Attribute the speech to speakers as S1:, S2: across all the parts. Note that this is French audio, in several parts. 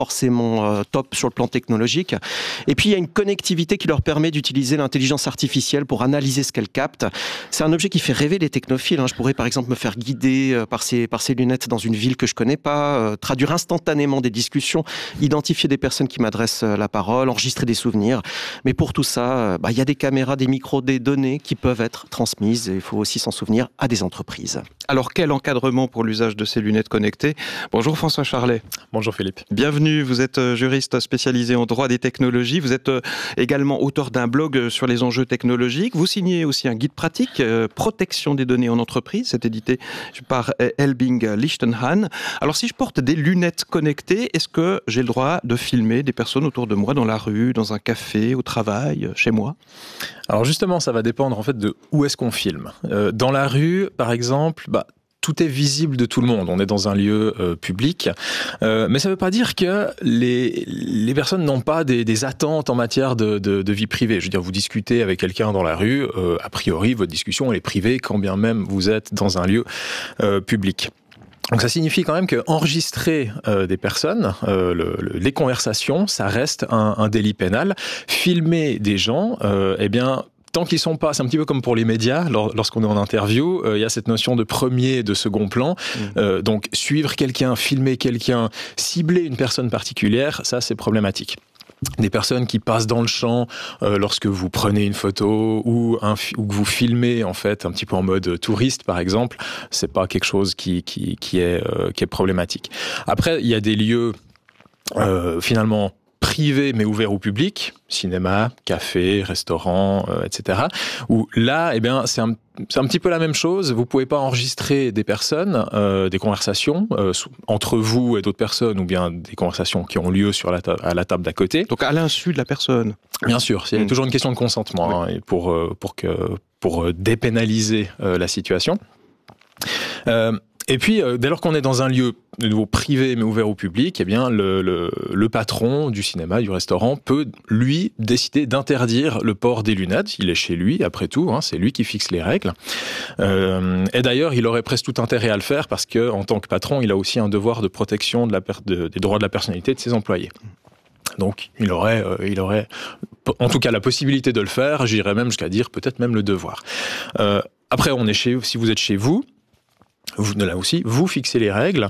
S1: forcément top sur le plan technologique. Et puis il y a une connectivité qui leur permet d'utiliser l'intelligence artificielle pour analyser ce qu'elle capte. C'est un objet qui fait rêver les technophiles. Je pourrais par exemple me faire guider par ces lunettes dans une ville que je connais pas, traduire instantanément des discussions, identifier des personnes qui m'adressent la parole, enregistrer des souvenirs. Mais pour tout ça, il y a des caméras, des micros, des données qui peuvent être transmises. Et il faut aussi s'en souvenir à des entreprises.
S2: Alors quel encadrement pour l'usage de ces lunettes connectées? Bonjour François Charlet.
S3: Bonjour Philippe.
S2: Bienvenue, vous êtes juriste spécialisé en droit des technologies. Vous êtes également auteur d'un blog sur les enjeux technologiques. Vous signez aussi un guide pratique, protection des données en entreprise. C'est édité par Helbing Lichtenhahn. Alors si je porte des lunettes connectées, est-ce que j'ai le droit de filmer des personnes autour de moi dans la rue, dans un café, au travail, chez moi?
S3: Alors justement, ça va dépendre en fait de où est-ce qu'on filme. Dans la rue, par exemple, tout est visible de tout le monde. On est dans un lieu public. Mais ça ne veut pas dire que les personnes n'ont pas des attentes en matière de vie privée. Je veux dire, vous discutez avec quelqu'un dans la rue, a priori, votre discussion elle est privée, quand bien même vous êtes dans un lieu public. Donc ça signifie quand même que enregistrer des personnes, les conversations, ça reste un délit pénal. Filmer des gens, tant qu'ils sont pas, c'est un petit peu comme pour les médias, lorsqu'on est en interview, il y a cette notion de premier et de second plan. Donc suivre quelqu'un, filmer quelqu'un, cibler une personne particulière, ça c'est problématique. Des personnes qui passent dans le champ lorsque vous prenez une photo ou que vous filmez en fait un petit peu en mode touriste par exemple, c'est pas quelque chose qui est problématique. Après il y a des lieux finalement privés mais ouverts au public, cinéma, café, restaurant, etc. Où là, c'est un petit peu la même chose. Vous pouvez pas enregistrer des personnes, des conversations entre vous et d'autres personnes, ou bien des conversations qui ont lieu à la table d'à côté.
S2: Donc à l'insu de la personne.
S3: Bien sûr, c'est toujours une question de consentement pour dépénaliser la situation. Et puis, dès lors qu'on est dans un lieu de nouveau privé mais ouvert au public, eh bien, le patron du cinéma, du restaurant peut, lui, décider d'interdire le port des lunettes. Il est chez lui, après tout, c'est lui qui fixe les règles. Et d'ailleurs, il aurait presque tout intérêt à le faire parce que, en tant que patron, il a aussi un devoir de protection des droits de la personnalité de ses employés. Donc, il aurait en tout cas la possibilité de le faire, j'irais même jusqu'à dire peut-être même le devoir. Après, si vous êtes chez vous, là aussi, vous fixez les règles.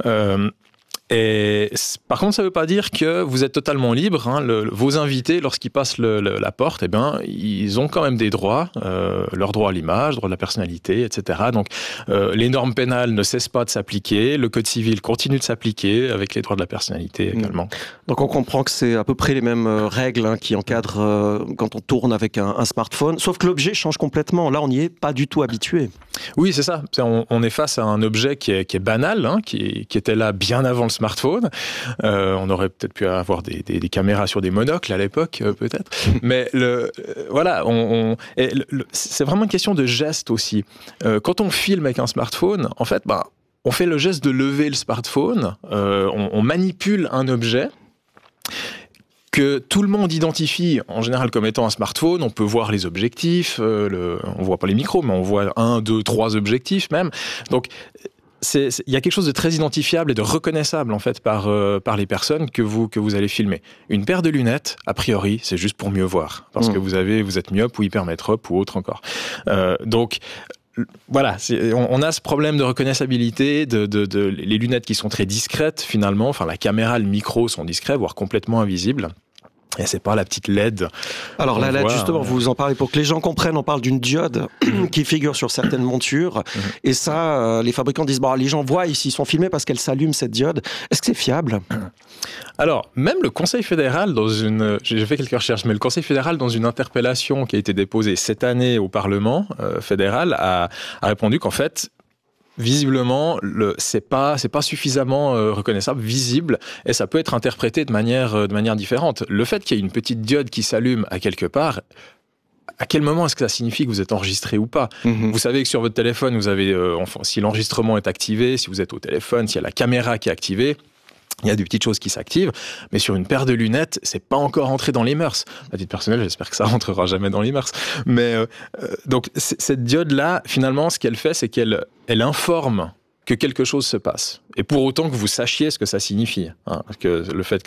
S3: Et par contre, ça ne veut pas dire que vous êtes totalement libre. Vos invités, lorsqu'ils passent la porte, ils ont quand même des droits, leur droit à l'image, droit de la personnalité, etc. Donc, les normes pénales ne cessent pas de s'appliquer, le code civil continue de s'appliquer avec les droits de la personnalité également.
S1: Donc, on comprend que c'est à peu près les mêmes règles qui encadrent quand on tourne avec un smartphone, sauf que l'objet change complètement. Là, on n'y est pas du tout habitué.
S3: Oui, c'est ça. On est face à un objet qui est banal, qui était là bien avant le smartphone. On aurait peut-être pu avoir des caméras sur des monocles à l'époque, peut-être. Mais c'est vraiment une question de geste aussi. Quand on filme avec un smartphone, en fait, on fait le geste de lever le smartphone, on manipule un objet que tout le monde identifie en général comme étant un smartphone. On peut voir les objectifs, on voit pas les micros, mais on voit 1, 2, 3 objectifs même. Donc, il y a quelque chose de très identifiable et de reconnaissable en fait par les personnes que vous allez filmer. Une paire de lunettes, a priori, c'est juste pour mieux voir, parce que vous êtes myope ou hypermétrope ou autre encore. Donc voilà, on a ce problème de reconnaissabilité, les lunettes qui sont très discrètes finalement. Enfin, la caméra, le micro sont discrets, voire complètement invisibles. Et c'est pas la petite LED.
S1: Alors la LED, justement, vous en parlez pour que les gens comprennent. On parle d'une diode qui figure sur certaines montures. Et ça, les fabricants disent, les gens voient ici, ils sont filmés parce qu'elle s'allume cette diode. Est-ce que c'est fiable ?
S3: Alors, même le Conseil fédéral, j'ai fait quelques recherches, mais le Conseil fédéral, dans une interpellation qui a été déposée cette année au Parlement fédéral, a répondu qu'en fait, visiblement, c'est pas suffisamment reconnaissable, visible, et ça peut être interprété de manière différente. Le fait qu'il y ait une petite diode qui s'allume à quelque part, à quel moment est-ce que ça signifie que vous êtes enregistré ou pas ? Vous savez que sur votre téléphone, vous avez, si l'enregistrement est activé, si vous êtes au téléphone, s'il y a la caméra qui est activée, il y a des petites choses qui s'activent, mais sur une paire de lunettes, c'est pas encore entré dans les mœurs. À titre personnel, j'espère que ça rentrera jamais dans les mœurs. Mais donc cette diode-là, finalement, ce qu'elle fait, c'est qu'elle informe que quelque chose se passe. Et pour autant que vous sachiez ce que ça signifie. Hein, que le fait